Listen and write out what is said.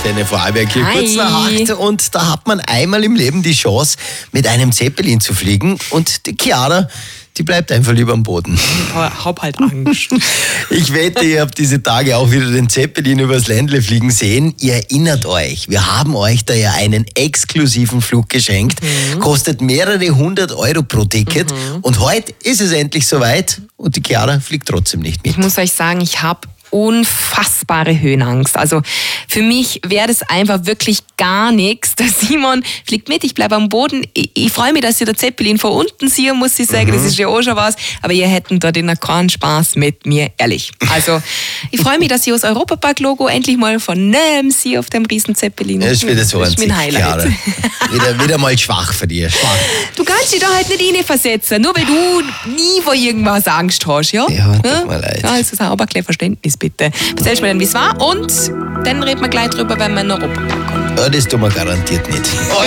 Antenne Vorarlberg hier Hi. kurz nach 8. Und da hat man einmal im Leben die Chance, mit einem Zeppelin zu fliegen. Und die Chiara, die bleibt einfach lieber am Boden. Ich hab halt Angst. Ich wette, ihr habt diese Tage auch wieder den Zeppelin übers Ländle fliegen sehen. Ihr erinnert euch, wir haben euch da ja einen exklusiven Flug geschenkt. Kostet mehrere 100 Euro pro Ticket. Und heute ist es endlich soweit und die Chiara fliegt trotzdem nicht mit. Ich muss euch sagen, ich habe unfassbare Höhenangst. Also für mich wäre das einfach wirklich gar nichts. Der Simon fliegt mit, ich bleibe am Boden. Ich freue mich, dass ihr der Zeppelin von unten seht, muss ich sagen. Das ist ja auch schon was. Aber ihr hättet dort in keinen Spaß mit mir, ehrlich. Also ich freue mich, dass ich das Europapark-Logo endlich mal von Nöm sehe auf dem riesen Zeppelin. Das ist wieder so das ist mein Highlight. Chiara. Wieder mal schwach für dich. Schwach. Du kannst dich da halt nicht reinversetzen, nur weil du nie vor irgendwas Angst hast, ja? Ja, tut mir leid. Ja, also aber ein kleines Verständnis, bitte. Erzählst mir dann, wie es war und dann reden wir gleich drüber, wenn wir in den Europapark kommen. Ja, das tun wir garantiert nicht.